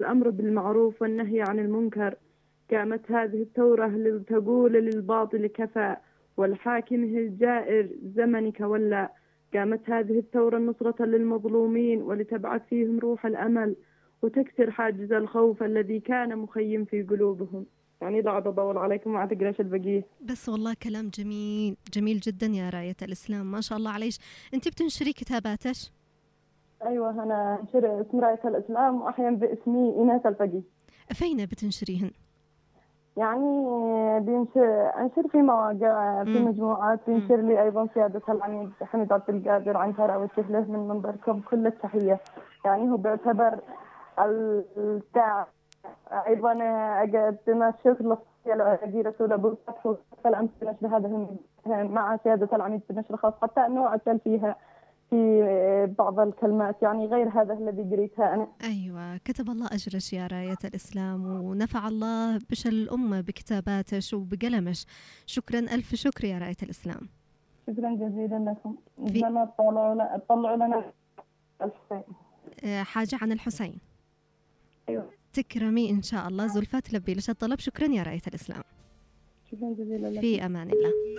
والأمر بالمعروف والنهي عن المنكر. قامت هذه الثورة لتقول للباطل كفى والحاكم الجائر زمنك ولا. قامت هذه الثورة نصرة للمظلومين ولتبعث فيهم روح الأمل وتكسر حاجز الخوف الذي كان مخيم في قلوبهم. يعني لا أطول عليكم ما أعتقد إيش البقية. بس والله كلام جميل جميل جدا يا راية الإسلام، ما شاء الله عليش. أنت بتنشري كتاباتش؟ أيوة أنا أنشر اسم راية الإسلام وأحيانا باسمي إيناس الفقيه. فين بتنشريهن؟ يعني أنشر في مواقع في مجموعات. بينشر لي أيضا سيادة العميد حميد عبد القادر عنتر أوجه له من منبركم كل التحية. يعني هو بيعتبر الداعم. أيضا أقدم الشكر للأجي رسول أبو الفتح والأمس بنشر هذا مع سيادة العميد بنشر خاص حتى أنه أسأل فيها في بعض الكلمات يعني غير هذا الذي قريتها أنا. أيوة، كتب الله أجرش يا راية الإسلام، ونفع الله بش الأمة بكتاباتش وبقلمش. شكرا ألف شكر يا راية الإسلام. شكرا جزيلا لكم. نتمنى تطلعوا لنا الحسين. حاجة عن الحسين. أيوة. تكرمي إن شاء الله. زلفة تلبي لش الطلب. شكرا يا راية الإسلام. شكرا جزيلا لكم. في أمان الله.